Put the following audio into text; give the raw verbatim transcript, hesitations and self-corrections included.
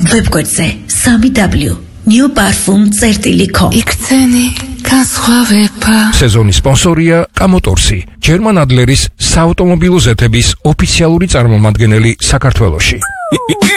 ვებგვერდზე სამი დაბლიუ new parfum წერტილი com. იქცენი განსხვავება. სეზონის სპონსორია კამოტორსი, ჯერმან ადლერის საავტომობილო ზეთების ოფიციალური წარმომადგენელი საქართველოში.